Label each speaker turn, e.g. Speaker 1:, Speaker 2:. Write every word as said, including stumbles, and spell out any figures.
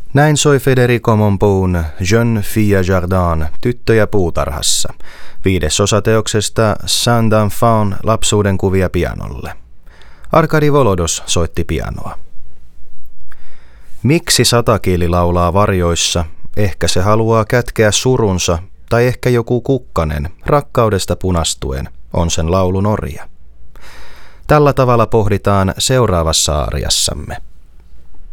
Speaker 1: Näin soi Federico Monpoun Jeune fille jardin, tyttöjä puutarhassa, viides osa teoksesta Saint d'enfant, lapsuuden kuvia pianolle. Arkadi Volodos soitti pianoa. Miksi satakiili laulaa varjoissa? Ehkä se haluaa kätkeä surunsa, tai ehkä joku kukkanen, rakkaudesta punastuen, on sen laulun orja. Tällä tavalla pohditaan seuraavassa aariassamme.